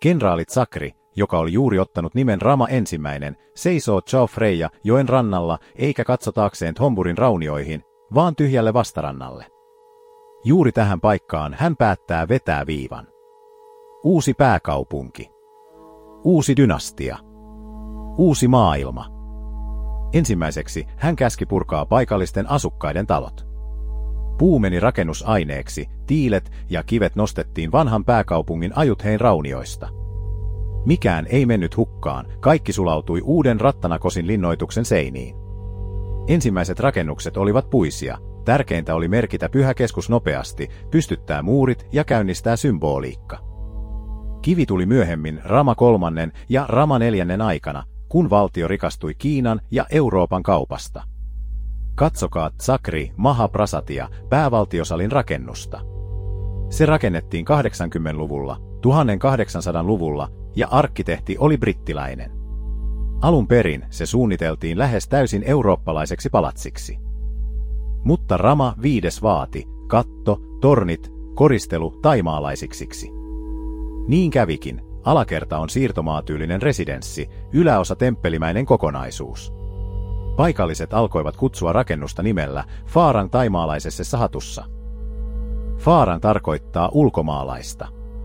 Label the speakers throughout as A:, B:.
A: Kenraali Tsakri, joka oli juuri ottanut nimen Rama ensimmäinen, seisoo Chao Freya joen rannalla eikä katso taakseen Thomburin raunioihin, vaan tyhjälle vastarannalle. Juuri tähän paikkaan hän päättää vetää viivan. Uusi pääkaupunki. Uusi dynastia. Uusi maailma. Ensimmäiseksi hän käski purkaa paikallisten asukkaiden talot. Puu meni rakennusaineeksi, tiilet ja kivet nostettiin vanhan pääkaupungin Ajuthein raunioista. Mikään ei mennyt hukkaan, kaikki sulautui uuden Rattanakosin linnoituksen seiniin. Ensimmäiset rakennukset olivat puisia, tärkeintä oli merkitä pyhä keskus nopeasti, pystyttää muurit ja käynnistää symboliikka. Kivi tuli myöhemmin Rama III ja Rama IV aikana, kun valtio rikastui Kiinan ja Euroopan kaupasta. Katsokaa Tsakri Mahaprasatia, päävaltiosalin rakennusta. Se rakennettiin 80-luvulla, 1800-luvulla ja arkkitehti oli brittiläinen. Alun perin se suunniteltiin lähes täysin eurooppalaiseksi palatsiksi. Mutta Rama V vaati katto, tornit, koristelu taimaalaisiksi. Niin kävikin, alakerta on siirtomaatyylinen residenssi, yläosa temppelimäinen kokonaisuus. Paikalliset alkoivat kutsua rakennusta nimellä Faarang taimaalaisessa hatussa. Faarang tarkoittaa ulkomaalaista.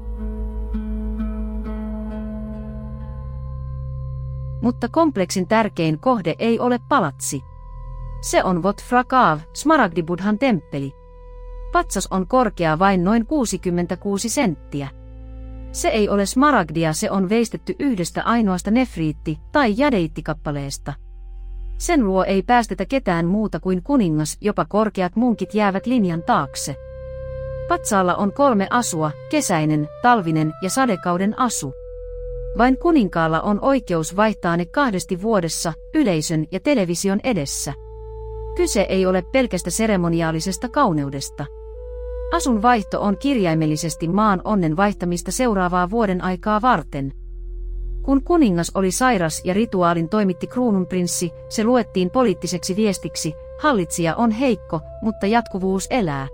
B: Mutta kompleksin tärkein kohde ei ole palatsi. Se on Wat Phra Kaw, Smaragdibudhan temppeli. Patsas on korkea vain noin 66 senttiä. Se ei ole smaragdia, se on veistetty yhdestä ainoasta nefriitti- tai jadeitikappaleesta. Sen luo ei päästetä ketään muuta kuin kuningas, jopa korkeat munkit jäävät linjan taakse. Patsaalla on 3 asua, kesäinen, talvinen ja sadekauden asu. Vain kuninkaalla on oikeus vaihtaa ne 2 vuodessa, yleisön ja television edessä. Kyse ei ole pelkästä seremoniaalisesta kauneudesta. Asun vaihto on kirjaimellisesti maan onnen vaihtamista seuraavaa vuoden aikaa varten. Kun kuningas oli sairas ja rituaalin toimitti kruununprinssi, se luettiin poliittiseksi viestiksi, hallitsija on heikko, mutta jatkuvuus elää.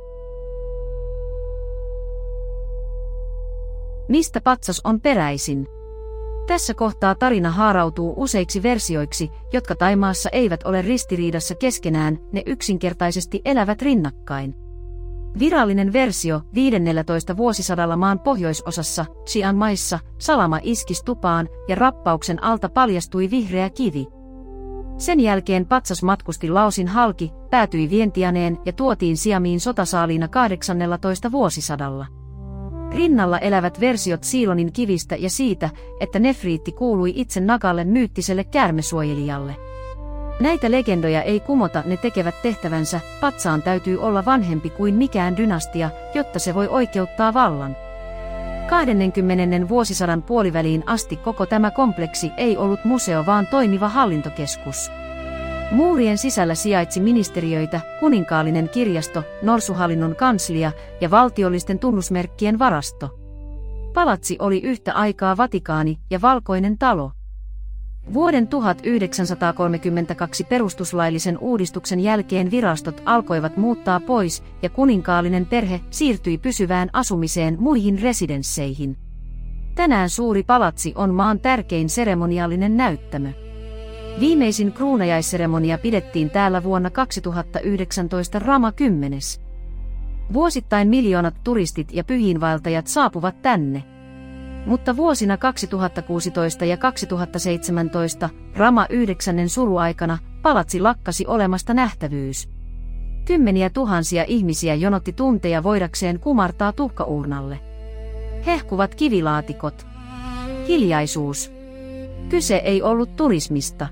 B: Mistä patsas on peräisin? Tässä kohtaa tarina haarautuu useiksi versioiksi, jotka Thaimaassa eivät ole ristiriidassa keskenään, ne yksinkertaisesti elävät rinnakkain. Virallinen versio 15. vuosisadalla maan pohjoisosassa, Chiang Maissa, salama iskis tupaan ja rappauksen alta paljastui vihreä kivi. Sen jälkeen patsas matkusti Laosin halki, päätyi Vientianeen ja tuotiin Siamiin sotasaaliina 18. vuosisadalla. Rinnalla elävät versiot Siilonin kivistä ja siitä, että nefriitti kuului itse Nagalle myyttiselle käärmesuojelijalle. Näitä legendoja ei kumota, ne tekevät tehtävänsä, patsaan täytyy olla vanhempi kuin mikään dynastia, jotta se voi oikeuttaa vallan. 20. vuosisadan puoliväliin asti koko tämä kompleksi ei ollut museo vaan toimiva hallintokeskus. Muurien sisällä sijaitsi ministeriöitä, kuninkaallinen kirjasto, norsuhallinnon kanslia ja valtiollisten tunnusmerkkien varasto. Palatsi oli yhtä aikaa Vatikaani ja Valkoinen talo. Vuoden 1932 perustuslaillisen uudistuksen jälkeen virastot alkoivat muuttaa pois ja kuninkaallinen perhe siirtyi pysyvään asumiseen muihin residensseihin. Tänään suuri palatsi on maan tärkein seremoniallinen näyttämö. Viimeisin kruunajaisseremonia pidettiin täällä vuonna 2019 Rama 10. Vuosittain miljoonat turistit ja pyhiinvaeltajat saapuvat tänne. Mutta vuosina 2016 ja 2017, Rama 9. suruaikana, palatsi lakkasi olemasta nähtävyys. Kymmeniä tuhansia ihmisiä jonotti tunteja voidakseen kumartaa tuhkauurnalle. Hehkuvat kivilaatikot. Hiljaisuus. Kyse ei ollut turismista.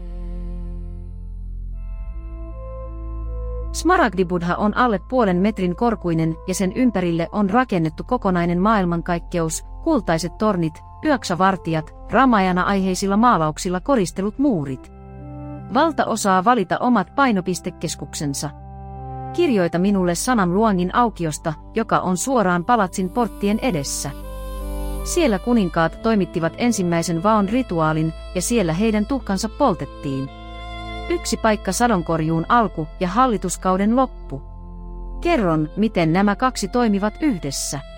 B: Smaragdibudha on alle 0,5 metrin korkuinen ja sen ympärille on rakennettu kokonainen maailmankaikkeus, kultaiset tornit, yöksavartijat, Ramayana-aiheisilla maalauksilla koristelut muurit. Valta osaa valita omat painopistekeskuksensa. Kirjoita minulle sanan Luangin aukiosta, joka on suoraan palatsin porttien edessä. Siellä kuninkaat toimittivat ensimmäisen vaon rituaalin ja siellä heidän tuhkansa poltettiin. Yksi paikka sadonkorjuun alku ja hallituskauden loppu. Kerron, miten nämä 2 toimivat yhdessä.